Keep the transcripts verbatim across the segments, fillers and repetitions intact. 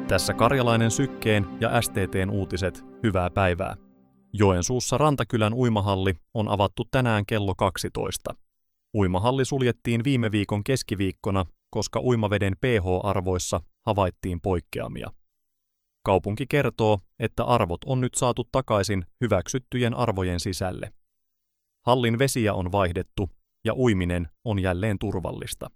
Tässä Karjalainen Sykkeen ja S T T:n uutiset, hyvää päivää. Joensuussa Rantakylän uimahalli on avattu tänään kello kaksitoista. Uimahalli suljettiin viime viikon keskiviikkona, koska uimaveden pH-arvoissa havaittiin poikkeamia. Kaupunki kertoo, että arvot on nyt saatu takaisin hyväksyttyjen arvojen sisälle. Hallin vesiä on vaihdettu ja uiminen on jälleen turvallista.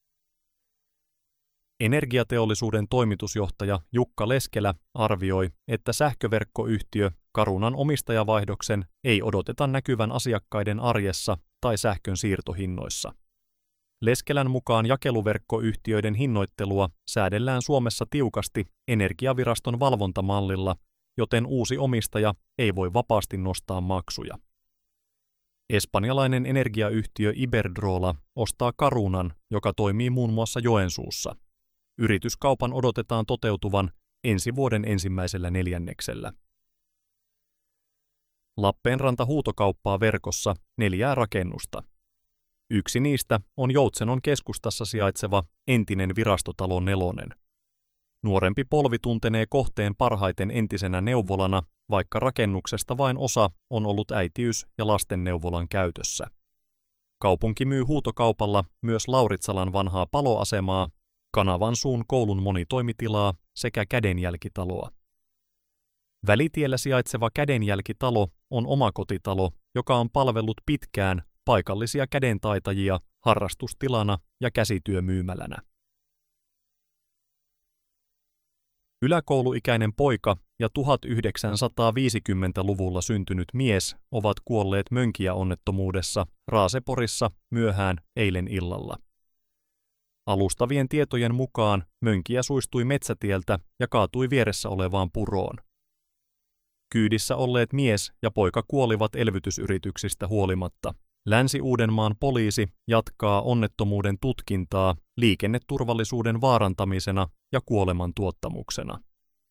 Energiateollisuuden toimitusjohtaja Jukka Leskelä arvioi, että sähköverkkoyhtiö Carunan omistajavaihdoksen ei odoteta näkyvän asiakkaiden arjessa tai sähkön siirtohinnoissa. Leskelän mukaan jakeluverkkoyhtiöiden hinnoittelua säädellään Suomessa tiukasti Energiaviraston valvontamallilla, joten uusi omistaja ei voi vapaasti nostaa maksuja. Espanjalainen energiayhtiö Iberdrola ostaa Carunan, joka toimii muun muassa Joensuussa. Yrityskaupan odotetaan toteutuvan ensi vuoden ensimmäisellä neljänneksellä. Lappeenranta huutokauppaa verkossa neljää rakennusta. Yksi niistä on Joutsenon keskustassa sijaitseva entinen virastotalo Nelonen. Nuorempi polvi tuntenee kohteen parhaiten entisenä neuvolana, vaikka rakennuksesta vain osa on ollut äitiys- ja lastenneuvolan käytössä. Kaupunki myy huutokaupalla myös Lauritsalan vanhaa paloasemaa, Kanavansuun koulun monitoimitilaa sekä kädenjälkitaloa. Välitiellä sijaitseva kädenjälkitalo on omakotitalo, joka on palvellut pitkään paikallisia kädentaitajia harrastustilana ja käsityömyymälänä. Yläkouluikäinen poika ja tuhatyhdeksänsataaviisikymmentäluvulla syntynyt mies ovat kuolleet Mönkijä-onnettomuudessa Raaseporissa myöhään eilen illalla. Alustavien tietojen mukaan Mönkijä suistui metsätieltä ja kaatui vieressä olevaan puroon. Kyydissä olleet mies ja poika kuolivat elvytysyrityksistä huolimatta. Länsi-Uudenmaan poliisi jatkaa onnettomuuden tutkintaa liikenneturvallisuuden vaarantamisena ja kuoleman tuottamuksena.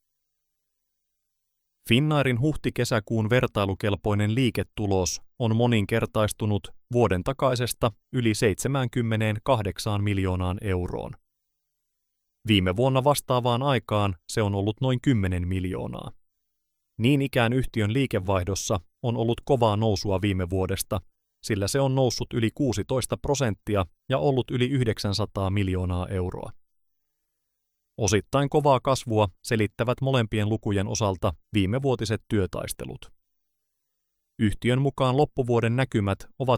Finnairin huhti-kesäkuun vertailukelpoinen liiketulos on moninkertaistunut vuoden takaisesta yli seitsemänkymmentäkahdeksan miljoonaan euroon. Viime vuonna vastaavaan aikaan se on ollut noin kymmenen miljoonaa. Niin ikään yhtiön liikevaihdossa on ollut kovaa nousua viime vuodesta, sillä se on noussut yli kuusitoista prosenttia ja ollut yli yhdeksänsataa miljoonaa euroa. Osittain kovaa kasvua selittävät molempien lukujen osalta viimevuotiset työtaistelut. Yhtiön mukaan loppuvuoden näkymät ovat